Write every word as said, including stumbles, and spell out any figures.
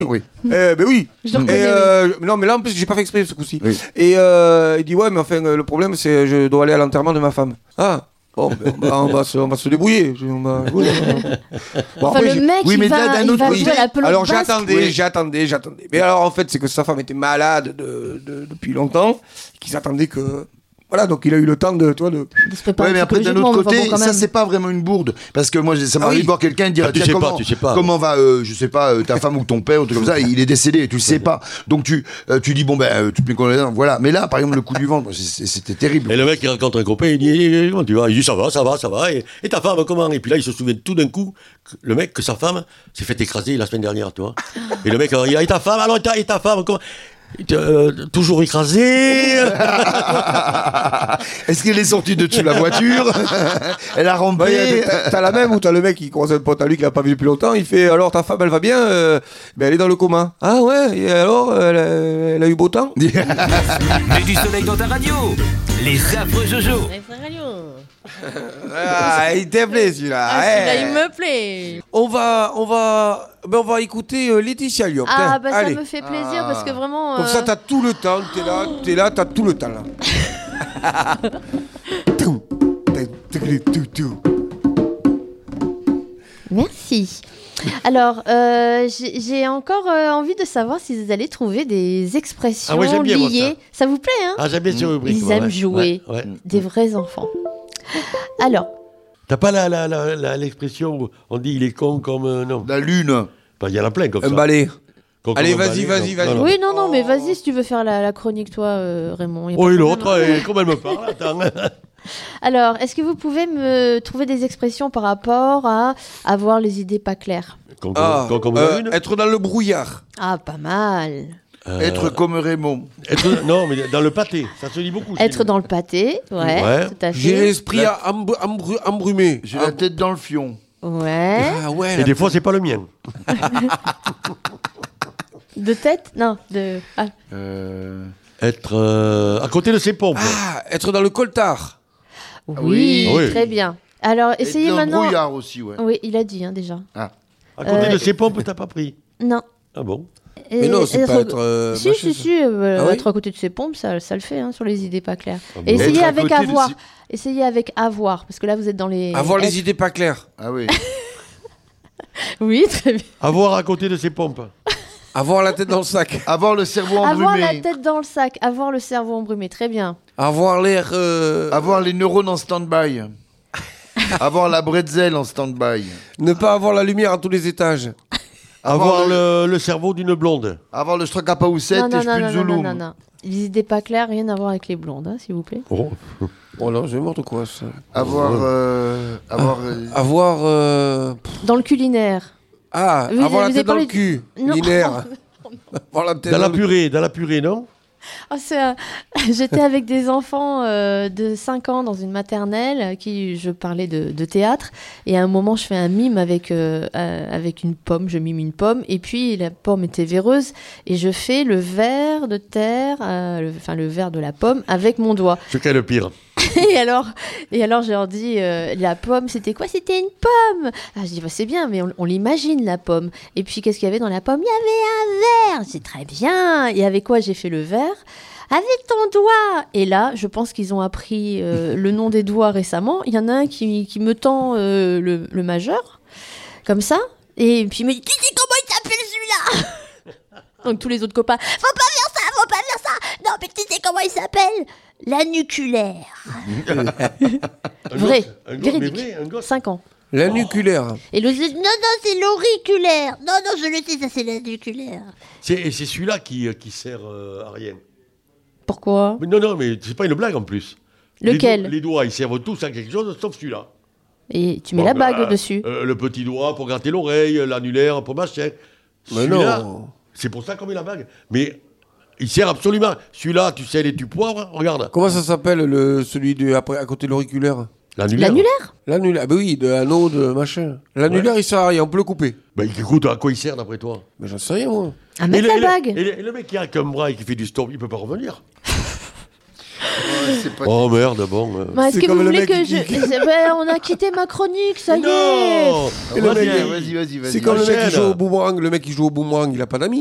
Oui. Euh, ben oui. Je Et euh, non, mais là, en plus, j'ai pas fait exprès ce coup-ci. Oui. Et euh, il dit, ouais, mais enfin, le problème, c'est je dois aller à l'enterrement de ma femme. Ah. Bon, ben, on, va, on, va se, on va se débrouiller. On va... oui, bon, enfin, après, le mec, oui, il mais va, d'un il autre va côté- jouer à la pelote alors basque. j'attendais, Oui. j'attendais, j'attendais. Mais alors en fait, c'est que sa femme était malade de, de, depuis longtemps, qu'ils attendaient que... Voilà, donc il a eu le temps de... Tu vois, de... de se préparer Ouais, mais après, d'un psychologiquement, autre mais enfin, côté, bon, quand ça, même. c'est pas vraiment une bourde. Parce que moi, ça Ah m'arrive oui. de voir quelqu'un dire, Ah, tu tiens, sais comment, pas, tu sais pas. comment va, euh, je sais pas, euh, ta femme ou ton père, ou tout comme ça, il est décédé, tu le sais pas. Donc, tu, euh, tu dis, bon, ben, euh, toutes mes condoléances, voilà. Mais là, par exemple, le coup du ventre, c'est- c'était terrible. Et le mec, il rencontre un copain, il dit, eh, comment tu vas? Il dit, ça va, ça va, ça va. Et, et ta femme, comment? Et puis là, il se souvient tout d'un coup, que le mec, que sa femme s'est fait écraser la semaine dernière, tu vois. Et le mec, alors, il a, et ta femme, alors, et ta, et ta femme, comment? Euh, toujours écrasé. Est-ce qu'elle est sortie de dessous la voiture? Elle a Bah, y a- rampé. t'as, t'as la même où t'as le mec qui croise un pote à lui qu'il a pas vu depuis longtemps, il fait alors ta femme elle va bien, euh, ben elle est dans le coma. Ah ouais, et alors elle a, elle a eu beau temps. Mets du soleil dans ta radio. Les affreux Jojo. Ah, il t'a plu celui-là. Ah, eh. celui-là, il me plaît. On va, on va, ben on va écouter euh, Laetitia Liop. Ah, Tiens, bah ça allez. me fait plaisir parce que vraiment. Comme euh, ça t'as tout le temps, t'es là, t'es là, t'as tout le temps là. Tout, tout, tout, tout. Merci. Alors, euh, j'ai j'ai encore euh, envie de savoir si vous allez trouver des expressions Ah ouais, j'aime bien, moi, liées. Ça. vous plaît, hein? Ah, j'aime bien cette rubrique. Ils moi, aiment ouais. jouer. Ouais, ouais. Des vrais enfants. Alors, T'as pas la, la, la, la- l'expression où on dit il est con comme. euh, non. La lune. Bah, il y en a plein comme Un ça. balai. Con comme Allez, un vas-y, balai, vas-y, non. vas-y. Non, non. oui, non, non, mais vas-y si tu veux faire la, la chronique, toi, euh, Raymond. y a pas Oh, de et problème. l'autre, et comment elle me parle, attends. Alors, est-ce que vous pouvez me trouver des expressions par rapport à avoir les idées pas claires? Con, Ah, con- comme euh, la lune. être dans le brouillard. Ah, pas mal. Euh, Être comme Raymond. être- non, mais dans le pâté, ça se dit beaucoup. chez Être nous. dans le pâté, ouais, Ouais. tout à J'ai fait. l'esprit embr- embr- embrumé. J'ai la tête dans le fion. Ouais. Ah ouais. Et la- des fois, c'est pas le mien. De tête? Non, de. Ah. Euh... Être euh, à côté de ses pompes. Ah, être dans le coltard. Oui, oui. très bien. Alors, Et essayez dans le maintenant. brouillard aussi, ouais. Oui, il a dit hein, déjà. À côté Euh, de ses pompes, t'as pas pris. Non. Ah bon? Mais non, c'est Et- pas et- être. euh, Si, machin, si, ça. si, euh, Ah oui être à côté de ses pompes, ça, ça le fait hein, sur les idées pas claires. Ah bon. Et essayez Être à avec côté de avoir. ses- Essayez avec avoir, parce que là vous êtes dans les. Avoir les être- idées pas claires. Ah oui. Oui, très bien. Avoir à côté de ses pompes. Avoir la tête dans le sac. Avoir le cerveau embrumé. Avoir la tête dans le sac, avoir le cerveau embrumé, très bien. Avoir l'air. euh, Avoir les neurones en stand-by. Avoir la bretzel en stand-by. Ne pas avoir la lumière à tous les étages. Avoir le, le cerveau d'une blonde. Avoir le stracapahoussette Non, et non, je non, plus non, le non, non, zouloum. non, non. Les idées pas claires, rien à voir avec les blondes, hein, s'il vous plaît. Oh. Oh non, j'ai mort de quoi ça. Avoir... euh, avoir... euh, Avoir. euh, Dans le culinaire. Ah, Vous- avoir vous la avez tête dans parlé le cul. Non. Linéaire. Avoir la tête Dans la le- purée, dans la purée, non? Ah, c'est, euh, J'étais avec des enfants euh, de cinq ans dans une maternelle à qui je parlais de, de théâtre et à un moment je fais un mime avec, euh, euh, avec une pomme, je mime une pomme et puis la pomme était véreuse et je fais le ver de terre, euh, le- enfin le ver de la pomme avec mon doigt. Ce qu'est le pire. Et alors, et alors je leur dis, euh, la pomme, c'était quoi? C'était une pomme. Ah, je dis, bah, c'est bien, mais on, on l'imagine, la pomme. Et puis, qu'est-ce qu'il y avait dans la pomme? Il y avait un verre. C'est très bien. Et avec quoi j'ai fait le verre? Avec ton doigt. Et là, je pense qu'ils ont appris euh, le nom des doigts récemment. Il y en a un qui, qui me tend euh, le, le majeur, comme ça. Et puis il me dit, tu sais comment il s'appelle celui-là? Donc tous les autres copains, faut pas faire ça, faut pas faire ça. Non, mais tu sais comment il s'appelle? L'anuculaire. Un Vrai, gosse, un gosse, véridique. mais vrai, un gosse. cinq ans. L'anuculaire. Et le non, non, c'est l'auriculaire. Non, non, je le sais, ça c'est l'anuculaire. C'est, et c'est celui-là qui, euh, qui sert euh, à rien. Pourquoi? Mais non, non, mais c'est pas une blague en plus. Lequel? Les, do- les doigts, ils servent tous à quelque chose, sauf celui-là. Et tu mets Bon, la bah, bague dessus. euh, le petit doigt pour gratter l'oreille, l'annulaire pour machin. Mais Celui-là, non. c'est pour ça qu'on met la bague. Mais il sert absolument. Celui-là, tu sais, les tu poivres, regarde. Comment ça s'appelle le celui de après à côté de l'auriculaire? L'annulaire. L'annulaire? L'annulaire. Ah bah oui, de l'anneau de machin. L'annulaire, il sert à rien, on peut le couper. Ben écoute, à quoi il sert d'après toi? Mais j'en sais rien moi. À Et mettre le, la et le- bague. et le, et le mec qui a qu'un bras et qui fait du stop, il peut pas revenir. c'est pas... Oh merde, bon. euh. Bah, est-ce C'est que vous comme le voulez mec que qui je. dit- Ben, on a quitté ma chronique, ça y est. Non Et le Vas-y, mec- vas-y, vas-y, vas-y. C'est comme le mec qui enchaîne. joue au boomerang. Le mec qui joue au boomerang, il a pas d'amis.